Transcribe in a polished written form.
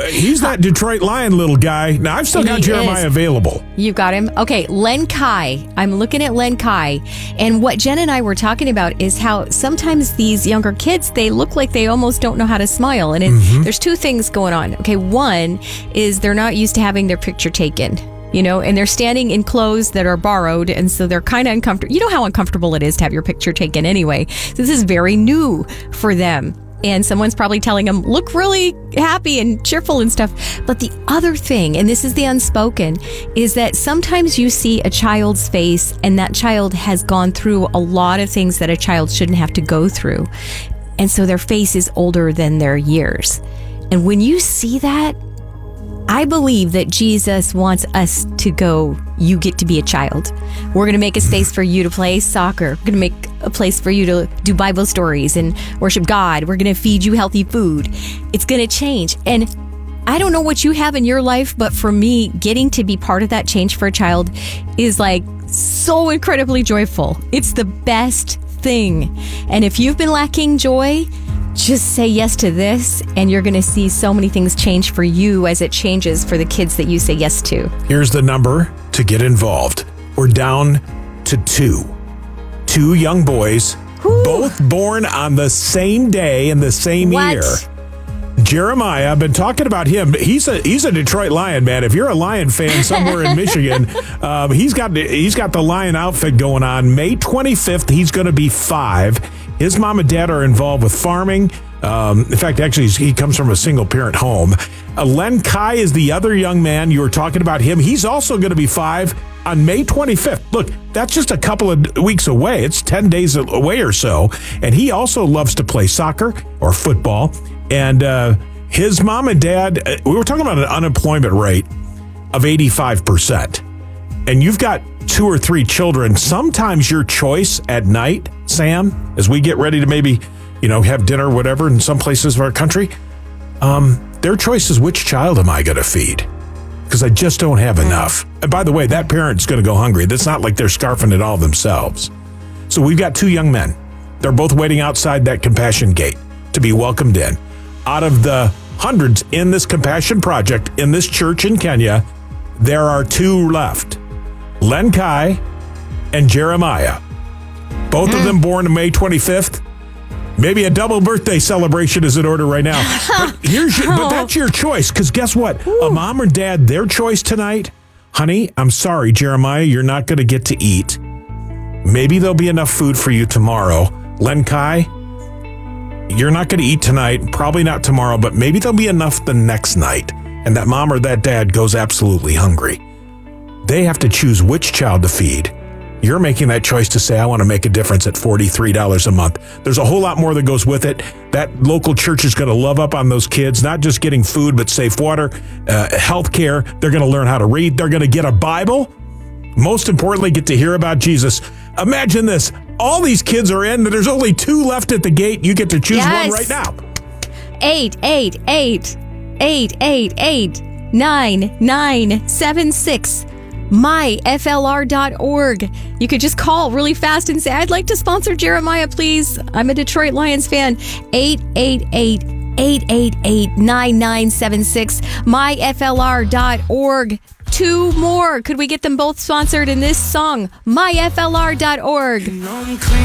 he's that Detroit Lion little guy. Now, I've still got Jeremiah available. You've got him? Okay, Len Kai. I'm looking at Len Kai. And what Jen and I were talking about is how sometimes these younger kids, they look like they almost don't know how to smile. And there's two things going on. Okay, one is they're not used to having their picture taken. And they're standing in clothes that are borrowed, and so they're kind of uncomfortable. You know how uncomfortable it is to have your picture taken anyway. So this is very new for them. And someone's probably telling them, look really happy and cheerful and stuff. But the other thing, and this is the unspoken, is that sometimes you see a child's face and that child has gone through a lot of things that a child shouldn't have to go through. And so their face is older than their years. And when you see that, I believe that Jesus wants us to go, you get to be a child. We're going to make a space for you to play soccer. We're going to make a place for you to do Bible stories and worship God. We're going to feed you healthy food. It's going to change. And I don't know what you have in your life, but for me, getting to be part of that change for a child is like so incredibly joyful. It's the best thing. And if you've been lacking joy, just say yes to this, and you're going to see so many things change for you as it changes for the kids that you say yes to. Here's the number to get involved. We're down to two young boys, both born on the same day in the same year. Jeremiah, I've been talking about him. He's a Detroit Lion, man. If you're a Lion fan somewhere in Michigan, he's got the Lion outfit going on. May 25th, he's going to be 5. His mom and dad are involved with farming. In fact, actually, he comes from a single-parent home. Len Kai is the other young man. You were talking about him. He's also going to be 5 on May 25th. Look, that's just a couple of weeks away. It's 10 days away or so. And he also loves to play soccer or football. And his mom and dad, we were talking about an unemployment rate of 85%. And you've got 2 or 3 children. Sometimes your choice at night, Sam, as we get ready to maybe, have dinner or whatever in some places of our country, their choice is, which child am I going to feed? Because I just don't have enough. And by the way, that parent's going to go hungry. That's not like they're scarfing it all themselves. So we've got 2 young men. They're both waiting outside that Compassion Gate to be welcomed in. Out of the hundreds in this Compassion Project in this church in Kenya, there are 2 left. Len Kai and Jeremiah. Both of them born on May 25th. Maybe a double birthday celebration is in order right now. But that's your choice, because guess what? A mom or dad, their choice tonight, honey, I'm sorry, Jeremiah, you're not going to get to eat. Maybe there'll be enough food for you tomorrow. Len Kai, you're not going to eat tonight, probably not tomorrow, but maybe there'll be enough the next night. And that mom or that dad goes absolutely hungry. They have to choose which child to feed. You're making that choice to say, I want to make a difference at $43 a month. There's a whole lot more that goes with it. That local church is going to love up on those kids, not just getting food, but safe water, health care. They're going to learn how to read. They're going to get a Bible. Most importantly, get to hear about Jesus. Imagine this. All these kids are in. There's only 2 left at the gate. You get to choose one right now. 888-888-9976. myflr.org. You could just call really fast and say, I'd like to sponsor Jeremiah, please. I'm a Detroit Lions fan. 888-888-9976. myflr.org. 2 more. Could we get them both sponsored in this song? myflr.org.